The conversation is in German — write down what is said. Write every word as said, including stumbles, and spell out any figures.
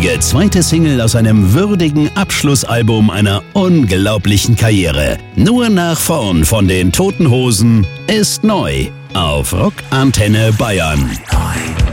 großartige zweite Single aus einem würdigen Abschlussalbum einer unglaublichen Karriere. Nur nach vorn von den Toten Hosen ist neu auf Rock Antenne Bayern.